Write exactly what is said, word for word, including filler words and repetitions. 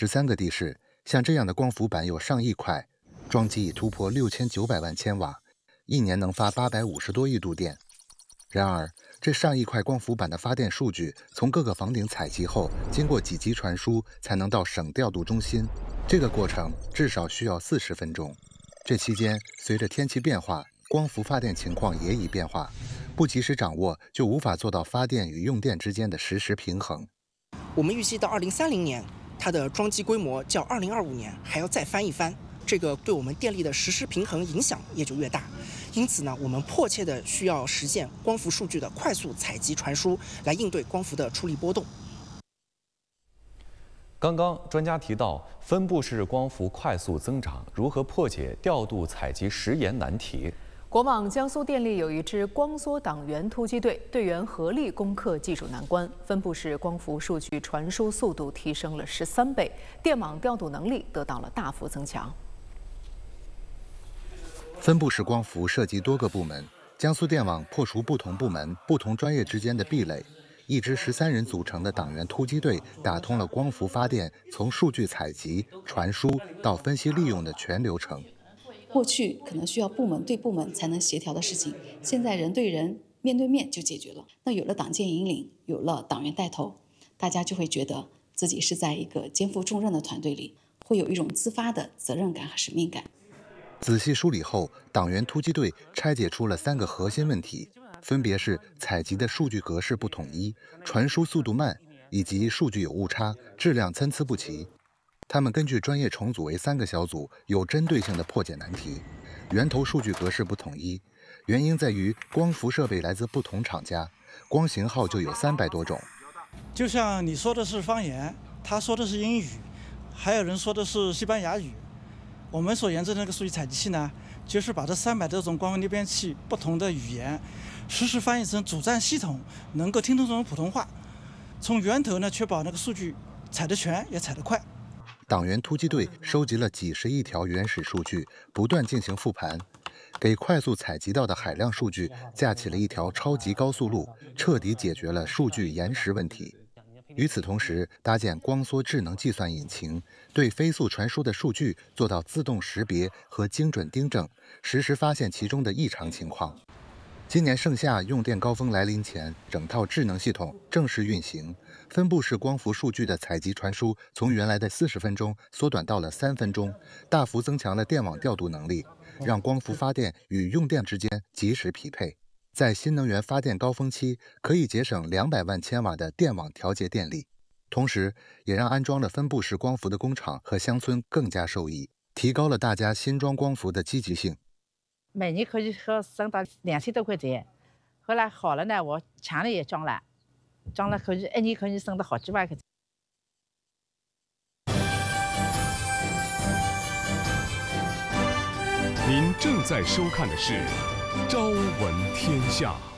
十三个地市，像这样的光伏板有上亿块，装机已突破六千九百万千瓦，一年能发八百五十多亿度电。然而，这上亿块光伏板的发电数据从各个房顶采集后，经过几级传输才能到省调度中心，这个过程至少需要四十分钟。这期间，随着天气变化，光伏发电情况也已变化，不及时掌握就无法做到发电与用电之间的实时平衡。 我们预计到二零三零年，它的装机规模较二零二五年还要再翻一番，这个对我们电力的实时平衡影响也就越大。因此呢，我们迫切的需要实现光伏数据的快速采集传输，来应对光伏的出力波动。 刚刚专家提到，分布式光伏快速增长，如何破解调度采集时延难题？ 国网江苏电力有一支光缩党员突击队，队员合力攻克技术难关，分布式光伏数据传输速度提升了十三倍，电网调度能力得到了大幅增强。 分布式光伏涉及多个部门，江苏电网破除不同部门、不同专业之间的壁垒，一支十三人组成的党员突击队打通了光伏发电从数据采集、传输到分析利用的全流程。 过去可能需要部门对部门才能协调的事情，现在人对人、面对面就解决了。那有了党建引领，有了党员带头，大家就会觉得自己是在一个肩负重任的团队里，会有一种自发的责任感和使命感。 仔细梳理后，党员突击队拆解出了三个核心问题，分别是采集的数据格式不统一、传输速度慢，以及数据有误差、质量参差不齐。他们根据专业重组为三个小组，有针对性的破解难题。源头数据格式不统一，原因在于光伏设备来自不同厂家，光型号就有三百多种。 就像你说的是方言，他说的是英语，还有人说的是西班牙语。我们所研制的那个数据采集器呢，就是把这三百多种光伏裂变器不同的语言，实时翻译成主站系统能够听懂这种普通话，从源头呢确保那个数据采得全也采得快。 党员突击队收集了几十亿条原始数据，不断进行复盘，给快速采集到的海量数据架起了一条超级高速路，彻底解决了数据延时问题。与此同时，搭建光缩智能计算引擎，对飞速传输的数据做到自动识别和精准订正，实时发现其中的异常情况。今年盛夏用电高峰来临前，整套智能系统正式运行，分布式光伏数据的采集传输从原来的四十分钟缩短到了三分钟，大幅增强了电网调度能力，让光伏发电与用电之间及时匹配。在新能源发电高峰期，可以节省两百万千瓦的电网调节电力，同时也让安装了分布式光伏的工厂和乡村更加受益，提高了大家新装光伏的积极性。 每年可以省到两千多块钱，后来好了呢，我墙里也装了，装了可以一年可以省到好几万块钱。 您正在收看的是《朝闻天下》。